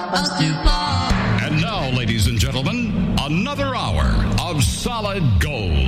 us to part. And now, ladies and gentlemen, another hour of solid gold.